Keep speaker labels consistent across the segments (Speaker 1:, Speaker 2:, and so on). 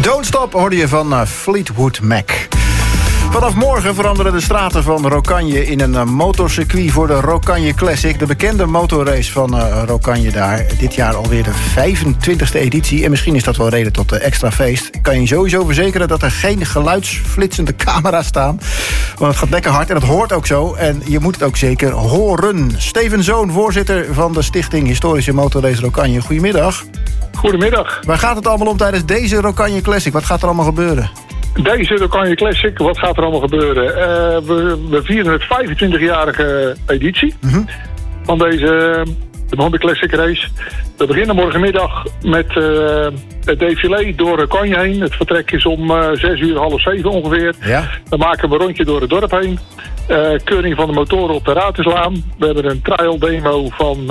Speaker 1: Don't Stop hoorde je van Fleetwood Mac. Vanaf morgen veranderen de straten van Rocagne in een motorcircuit voor de Rocagne Classic. De bekende motorrace van Rocagne daar. Dit jaar alweer de 25e editie. En misschien is dat wel reden tot extra feest. Ik kan je sowieso verzekeren dat er geen geluidsflitsende camera's staan. Want het gaat lekker hard en dat hoort ook zo. En je moet het ook zeker horen. Steven Zoon, voorzitter van de Stichting Historische Motorrace Rocagne. Goedemiddag.
Speaker 2: Goedemiddag.
Speaker 1: Waar gaat het allemaal om tijdens deze Rocagne Classic? Wat gaat er allemaal gebeuren?
Speaker 2: Deze Rocagne Classic, wat gaat er allemaal gebeuren? We vieren het 25-jarige editie van deze de Classic Race. We beginnen morgenmiddag met het défilé door Rocagne heen. Het vertrek is om 6 uur, half 7 ongeveer. Ja. Dan maken we een rondje door het dorp heen. Keuring van de motoren op de Raadhuislaan. We hebben een trial demo van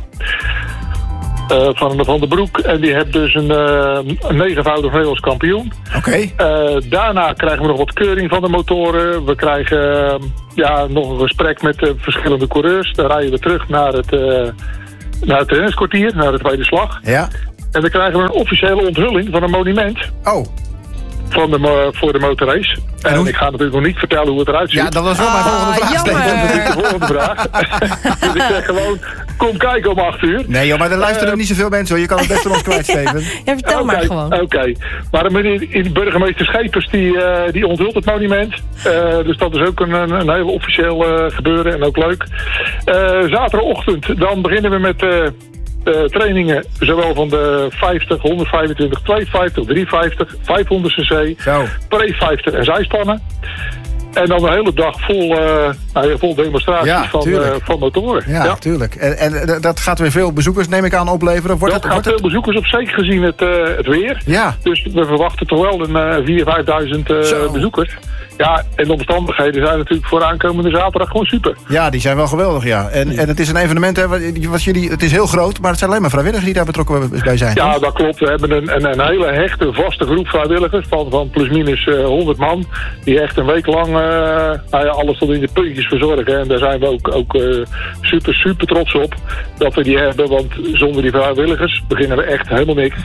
Speaker 2: de Broek. En die heeft dus een 9-voudig Nederlands kampioen.
Speaker 1: Okay.
Speaker 2: Daarna krijgen we nog wat keuring van de motoren. We krijgen nog een gesprek met verschillende coureurs. Dan rijden we terug naar het tenniskwartier, naar de tweede slag.
Speaker 1: Ja.
Speaker 2: En dan krijgen we een officiële onthulling van een monument.
Speaker 1: Oh.
Speaker 2: Voor de motorrace. En ik ga natuurlijk nog niet vertellen hoe het eruit ziet.
Speaker 1: Ja, dat was wel mijn volgende vraag.
Speaker 2: Dat is natuurlijk de volgende vraag. Dus ik zeg gewoon, kom kijken om 8 uur.
Speaker 1: Nee joh, maar er luisteren niet zoveel mensen hoor. Je kan het best aan ons kwijt, Steven.
Speaker 3: Ja, vertel maar gewoon.
Speaker 2: Oké. Maar de burgemeester Schepers die onthult het monument. Dus dat is ook een heel officieel gebeuren en ook leuk. Zaterdagochtend, dan beginnen we met trainingen, zowel van de 50, 125, 250, 350, 500 cc, pre-50 en zijspannen. En dan de hele dag vol demonstraties van motoren.
Speaker 1: Ja, tuurlijk. En dat gaat weer veel bezoekers, neem ik aan, opleveren.
Speaker 2: Dat gaat veel bezoekers op, zeker gezien het weer. Ja. Dus we verwachten toch wel een 4.000-5.000 bezoekers. Ja, en de omstandigheden zijn natuurlijk voor aankomende zaterdag gewoon super. Ja,
Speaker 1: die zijn wel geweldig, ja. En het is een evenement, hè, het is heel groot, maar het zijn alleen maar vrijwilligers die daar betrokken bij zijn.
Speaker 2: Ja, dat klopt. We hebben een hele hechte, vaste groep vrijwilligers van plusminus 100 man. Die echt een week lang alles tot in de puntjes verzorgen. En daar zijn we ook super trots op dat we die hebben. Want zonder die vrijwilligers beginnen we echt helemaal niks.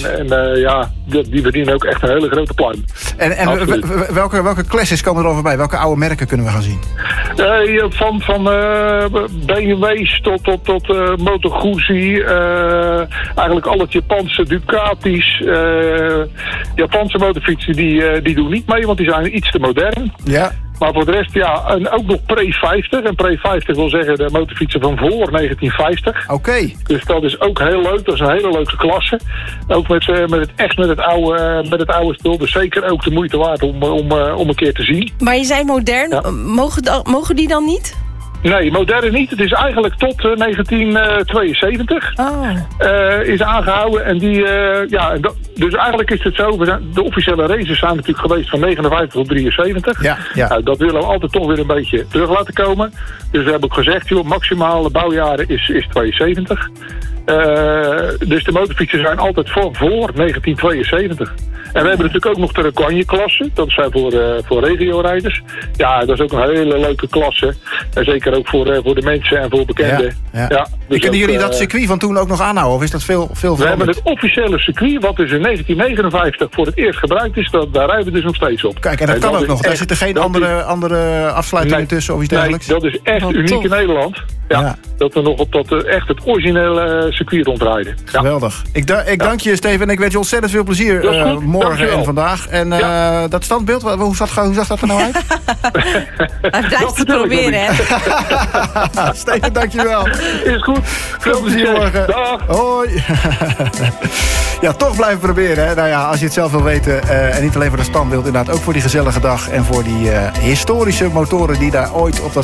Speaker 2: Die verdienen ook echt een hele grote pluim.
Speaker 1: En welke classics komen er al voorbij? Welke oude merken kunnen we gaan zien?
Speaker 2: Van BMW's tot Moto Guzzi. Eigenlijk al het Japanse Ducatis. Japanse motorfietsen die doen niet mee, want die zijn iets te modern. Ja. Maar voor de rest, en ook nog pre-50. En pre-50 wil zeggen de motorfietsen van voor 1950.
Speaker 1: Oké.
Speaker 2: Dus dat is ook heel leuk. Dat is een hele leuke klasse. Ook met het oude spul. Dus zeker ook de moeite waard om een keer te zien.
Speaker 3: Maar je zei modern. Ja. Mogen die dan niet?
Speaker 2: Nee, modern niet. Het is eigenlijk tot 1972 is aangehouden. En dus eigenlijk is het zo. De officiële races zijn natuurlijk geweest van 59 tot 73. Ja. Dat willen we altijd toch weer een beetje terug laten komen. Dus we hebben ook gezegd, maximale bouwjaren is 72. Dus de motorfietsen zijn altijd voor 1972. En we hebben natuurlijk ook nog de Rocagne-klasse. Dat zijn voor regio-rijders. Ja, dat is ook een hele leuke klasse. En zeker ook voor de mensen en voor bekenden. Ja.
Speaker 1: Dus kunnen jullie dat circuit van toen ook nog aanhouden? Of is dat veel veranderd?
Speaker 2: We hebben het officiële circuit, wat dus in 1959 voor het eerst gebruikt is. Daar rijden we dus nog steeds op.
Speaker 1: Kijk, en dat kan ook nog. Daar zitten geen andere afsluitingen tussen of iets dergelijks?
Speaker 2: Nee, dat is echt uniek in Nederland. Ja. Dat we nog op dat echt het originele circuit rondrijden.
Speaker 1: Geweldig. Ik dank je, Steven. En ik wens je ontzettend veel plezier morgen en vandaag. En dat standbeeld, hoe zag dat er nou uit?
Speaker 3: Hij blijft het proberen, hè?
Speaker 1: Steven, dankjewel.
Speaker 2: Is goed.
Speaker 1: Veel plezier morgen.
Speaker 2: Dag.
Speaker 1: Hoi. Ja, toch blijven proberen. Hè. Nou ja, als je het zelf wil weten. En niet alleen voor het standbeeld, inderdaad ook voor die gezellige dag. En voor die historische motoren die daar ooit op dat